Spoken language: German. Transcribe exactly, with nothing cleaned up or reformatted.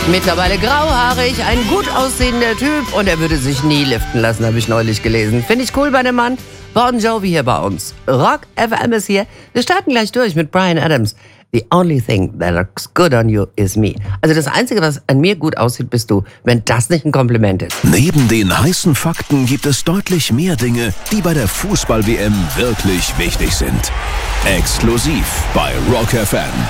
Mittlerweile grauhaarig, ein gut aussehender Typ und er würde sich nie liften lassen, habe ich neulich gelesen. Finde ich cool bei dem Mann. Bon Jovi hier bei uns. Rock F M ist hier. Wir starten gleich durch mit Bryan Adams. The only thing that looks good on you is me. Also das Einzige, was an mir gut aussieht, bist du, wenn das nicht ein Kompliment ist. Neben den heißen Fakten gibt es deutlich mehr Dinge, die bei der Fußball-W M wirklich wichtig sind. Exklusiv bei Rock F M.